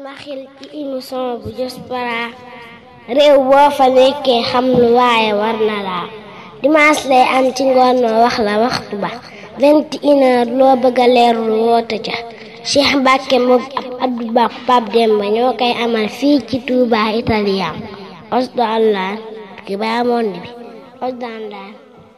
ma xel ci émission bu Diaspora réew boo fa nekkee xam lu waaye war na laa dimanche lay am ci ngoon ma wax la waxtu ba 21h loo bëgg a leerlu woote ca Cheikh Mbacke moom ab Abdou Ba Pape Demba ñoo koy amal fii ci Touba Italien osdo allah ki ba monde bi osdo allah